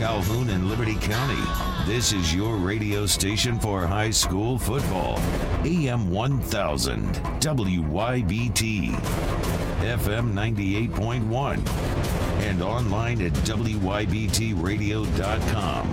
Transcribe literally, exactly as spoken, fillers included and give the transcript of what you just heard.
Calhoun and Liberty County. This is your radio station for high school football. A M one thousand, W Y B T, F M ninety-eight point one, and online at W Y B T radio dot com.